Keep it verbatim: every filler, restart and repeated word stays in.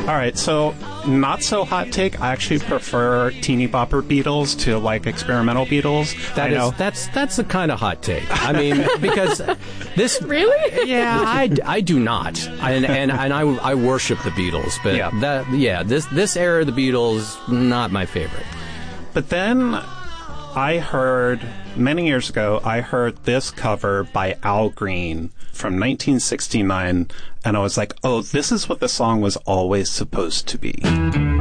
All right, so not so hot take. I actually prefer teeny bopper Beatles to like experimental Beatles. That I know. is that's that's the kind of hot take. I mean, because this Really? yeah, I, I do not, and and, and I, I worship the Beatles, but Yeah. that yeah this this era of the Beatles not my favorite. But then I heard, many years ago, I heard this cover by Al Green from nineteen sixty-nine, and I was like, oh, this is what the song was always supposed to be.